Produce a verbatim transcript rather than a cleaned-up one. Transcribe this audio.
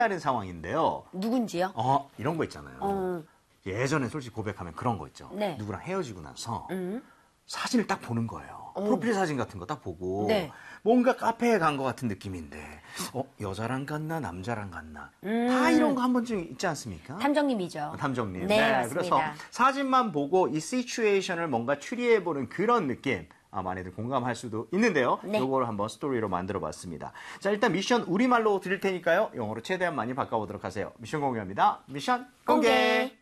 하는 상황인데요. 누군지요? 어, 이런 거 있잖아요. 어. 예전에 솔직히 고백하면 그런 거 있죠. 네. 누구랑 헤어지고 나서 음. 사진을 딱 보는 거예요. 프로필 사진 같은 거 딱 보고 네. 뭔가 카페에 간 것 같은 느낌인데 어, 여자랑 갔나 남자랑 갔나 음. 다 이런 거 한 번쯤 있지 않습니까? 탐정님이죠. 탐정님. 네, 맞습니다. 그래서 사진만 보고 이 시츄에이션을 뭔가 추리해보는 그런 느낌. 아, 많이들 공감할 수도 있는데요. 네. 요거를 한번 스토리로 만들어봤습니다. 자, 일단 미션 우리말로 드릴 테니까요. 영어로 최대한 많이 바꿔보도록 하세요. 미션 공개합니다. 미션 공개. 공개.